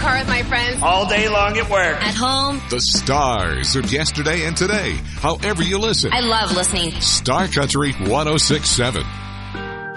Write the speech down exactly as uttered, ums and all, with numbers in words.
car with my friends. All day long at work. At home. The stars of yesterday and today, however you listen. I love listening. Star Country one oh six point seven.